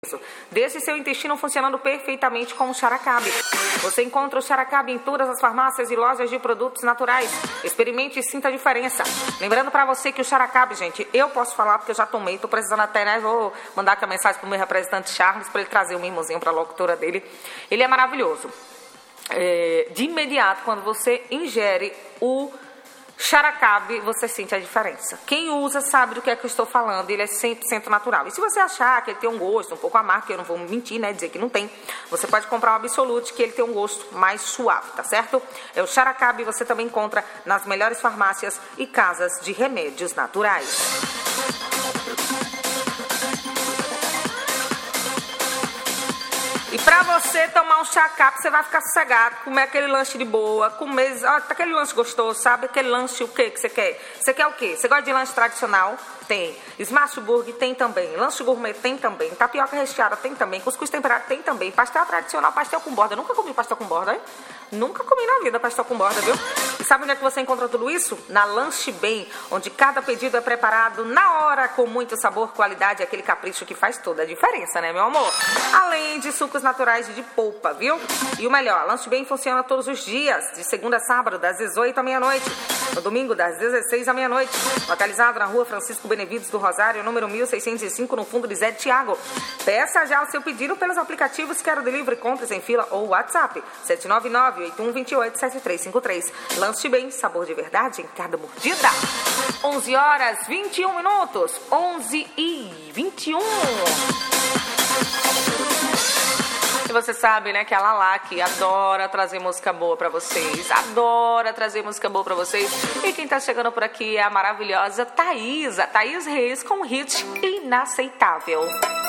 Deixe seu intestino funcionando perfeitamente com o Xaracabe. Você encontra o Xaracabe em todas as farmácias e lojas de produtos naturais. Experimente e sinta a diferença. Lembrando pra você que o Xaracabe, gente, eu posso falar porque eu já tomei, tô precisando até, né? Vou mandar aqui a mensagem pro meu representante Charles pra ele trazer o mimosinho pra locutora dele. Ele é maravilhoso. De imediato, quando você ingere o Xaracabe, você sente a diferença. Quem usa sabe do que é que eu estou falando. Ele é 100% natural. E se você achar que ele tem um gosto um pouco amargo, que eu não vou mentir, né, dizer que não tem, você pode comprar um Absolute, que ele tem um gosto mais suave, tá certo? O Xaracabe você também encontra nas melhores farmácias e casas de remédios naturais. E pra você tomar um Xaracabe, você vai ficar sossegado, comer aquele lanche de boa, comer, aquele lanche gostoso, sabe? Aquele lanche, o que você quer? Você quer o quê? Você gosta de lanche tradicional? Tem. Smash Burger tem também. Lanche gourmet tem também. Tapioca recheada tem também. Cuscuz temperado tem também. Pastel tradicional, pastel com borda. Eu nunca comi pastel com borda, hein? Nunca comi na vida pastel com borda, viu? E sabe onde é que você encontra tudo isso? Na Lanche Bem, onde cada pedido é preparado na hora, com muito sabor, qualidade e aquele capricho que faz toda a diferença, né, meu amor? Além de sucos naturais de polpa, viu? E o melhor, Lanche Bem funciona todos os dias, de segunda a sábado, das 18 à meia-noite. No domingo, das 16 à meia-noite. Localizado na rua Francisco Benevides do Rosário, número 1605, no fundo de Zé de Tiago. Peça já o seu pedido pelos aplicativos Quero Delivery, Compras em Fila ou WhatsApp 799-8128-7353. Lanche Bem, sabor de verdade em cada mordida. 11 horas 21 minutos. 11h21. E você sabe, né, que a Lala aqui adora trazer música boa pra vocês. Adora trazer música boa pra vocês. E quem tá chegando por aqui é a maravilhosa Thaís. A Thaís Reis com um hit inaceitável.